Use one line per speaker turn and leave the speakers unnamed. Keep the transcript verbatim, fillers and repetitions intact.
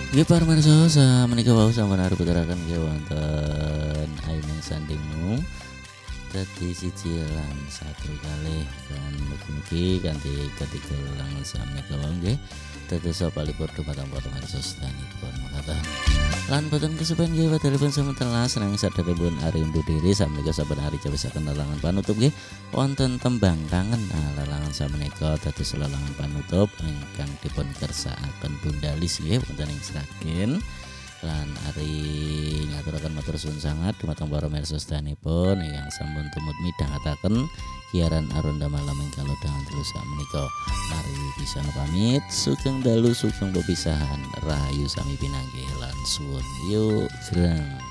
Nggih pamirsa samenika wau sampun arep putraken nggih wonten Aiming Sandingmu dadi siji lan satu kalih kan mugi-mugi kanthi ketiga lang samenika wau nggih dados palipur dumateng para pamirsa sedanipun makaten. Lan boten kesupen nggih wedalipun sementelas nang sadèrèngipun ari undur diri samenika saben ari jawisaken lelangan panutup nggih wonten tembang kangen. Nah, lelangan samenika dados lelangan panutup ingkang dipun kersakaken Bunda Lis nggih wonten ing Sragen. Lan ari ngaturaken matur suwun sanget dumateng para pamirsa sedanipun ingkang sampun tumut midhangetaken siaran Aronda Malam ing kalodhangan telu samenika. Mari bisa pamit, sugeng dalu sugeng pepisahan, rahayu sami pinanggih lan suwun yuk jreng.